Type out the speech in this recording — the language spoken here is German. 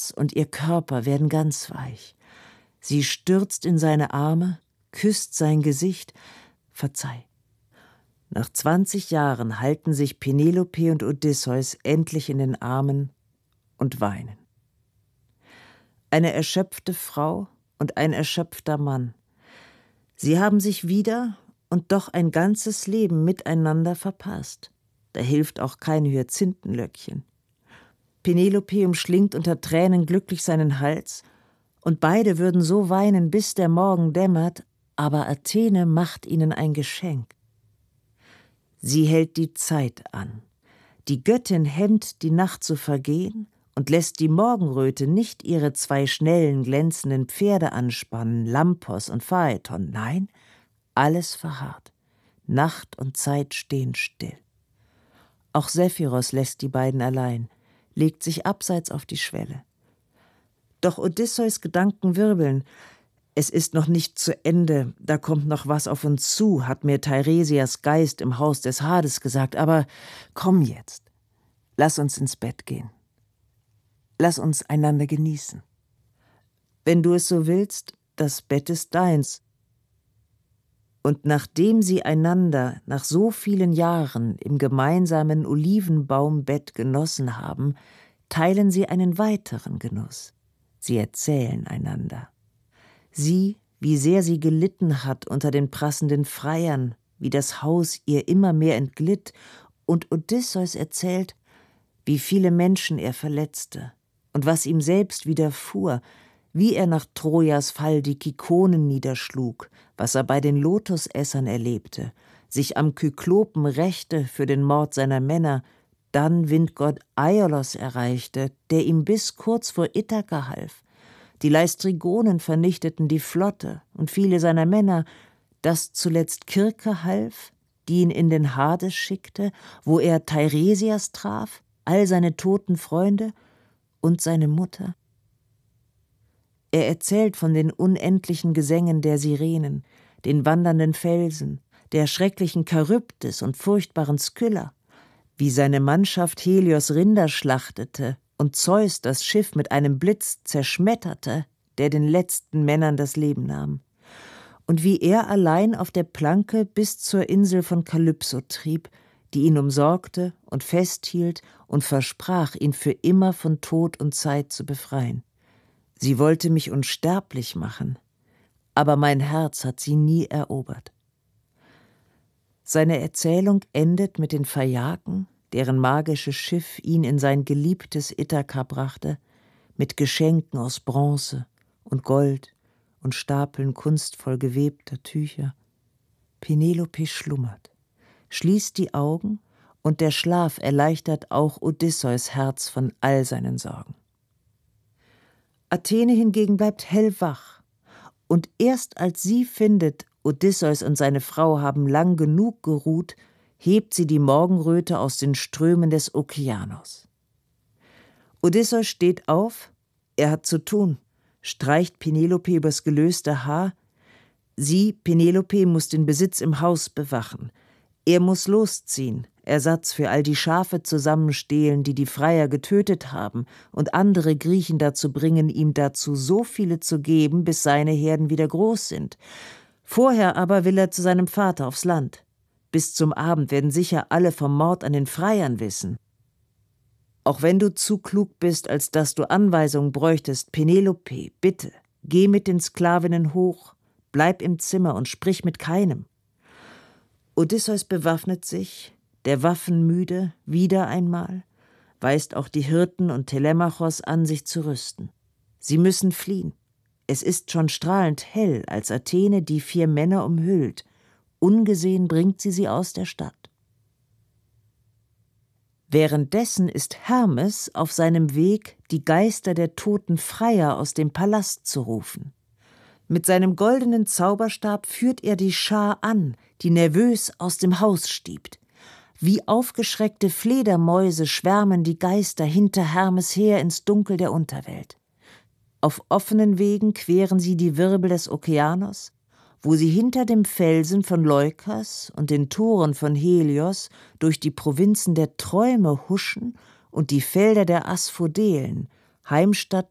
Herz und ihr Körper werden ganz weich. Sie stürzt in seine Arme, küsst sein Gesicht. Verzeih. Nach 20 Jahren halten sich Penelope und Odysseus endlich in den Armen und weinen. Eine erschöpfte Frau und ein erschöpfter Mann. Sie haben sich wieder und doch ein ganzes Leben miteinander verpasst. Da hilft auch kein Hyazinthenlöckchen. Penelope umschlingt unter Tränen glücklich seinen Hals, und beide würden so weinen, bis der Morgen dämmert, aber Athene macht ihnen ein Geschenk. Sie hält die Zeit an. Die Göttin hemmt die Nacht zu vergehen und lässt die Morgenröte nicht ihre 2 schnellen, glänzenden Pferde anspannen, Lampos und Phaeton. Nein, alles verharrt. Nacht und Zeit stehen still. Auch Sephiros lässt die beiden allein, legt sich abseits auf die Schwelle. Doch Odysseus Gedanken wirbeln. Es ist noch nicht zu Ende, da kommt noch was auf uns zu, hat mir Teiresias Geist im Haus des Hades gesagt. Aber komm jetzt, lass uns ins Bett gehen. Lass uns einander genießen. Wenn du es so willst, das Bett ist deins. Und nachdem sie einander nach so vielen Jahren im gemeinsamen Olivenbaumbett genossen haben, teilen sie einen weiteren Genuss. Sie erzählen einander. Sie, wie sehr sie gelitten hat unter den prassenden Freiern, wie das Haus ihr immer mehr entglitt, und Odysseus erzählt, wie viele Menschen er verletzte und was ihm selbst widerfuhr, wie er nach Trojas Fall die Kikonen niederschlug, was er bei den Lotusessern erlebte, sich am Kyklopen rächte für den Mord seiner Männer, dann Windgott Aiolos erreichte, der ihm bis kurz vor Ithaka half. Die Leistrigonen vernichteten die Flotte und viele seiner Männer, dass zuletzt Kirke half, die ihn in den Hades schickte, wo er Teiresias traf, all seine toten Freunde und seine Mutter. Er erzählt von den unendlichen Gesängen der Sirenen, den wandernden Felsen, der schrecklichen Charybdis und furchtbaren Skylla, wie seine Mannschaft Helios Rinder schlachtete und Zeus das Schiff mit einem Blitz zerschmetterte, der den letzten Männern das Leben nahm, und wie er allein auf der Planke bis zur Insel von Kalypso trieb, die ihn umsorgte und festhielt und versprach, ihn für immer von Tod und Zeit zu befreien. Sie wollte mich unsterblich machen, aber mein Herz hat sie nie erobert. Seine Erzählung endet mit den Phaiaken, deren magisches Schiff ihn in sein geliebtes Ithaka brachte, mit Geschenken aus Bronze und Gold und Stapeln kunstvoll gewebter Tücher. Penelope schlummert, schließt die Augen, und der Schlaf erleichtert auch Odysseus Herz von all seinen Sorgen. Athene hingegen bleibt hellwach, und erst als sie findet, Odysseus und seine Frau haben lang genug geruht, hebt sie die Morgenröte aus den Strömen des Okeanos. Odysseus steht auf, er hat zu tun, streicht Penelope übers gelöste Haar. Sie, Penelope, muss den Besitz im Haus bewachen. Er muss losziehen, Ersatz für all die Schafe zusammenstehlen, die die Freier getötet haben, und andere Griechen dazu bringen, ihm dazu so viele zu geben, bis seine Herden wieder groß sind. Vorher aber will er zu seinem Vater aufs Land. Bis zum Abend werden sicher alle vom Mord an den Freiern wissen. Auch wenn du zu klug bist, als dass du Anweisungen bräuchtest, Penelope, bitte, geh mit den Sklavinnen hoch, bleib im Zimmer und sprich mit keinem. Odysseus bewaffnet sich, der Waffen müde, wieder einmal, weist auch die Hirten und Telemachos an, sich zu rüsten. Sie müssen fliehen. Es ist schon strahlend hell, als Athene die 4 Männer umhüllt. Ungesehen bringt sie aus der Stadt. Währenddessen ist Hermes auf seinem Weg, die Geister der toten Freier aus dem Palast zu rufen. Mit seinem goldenen Zauberstab führt er die Schar an, die nervös aus dem Haus stiebt. Wie aufgeschreckte Fledermäuse schwärmen die Geister hinter Hermes her ins Dunkel der Unterwelt. Auf offenen Wegen queren sie die Wirbel des Okeanos, wo sie hinter dem Felsen von Leukas und den Toren von Helios durch die Provinzen der Träume huschen und die Felder der Asphodelen, Heimstatt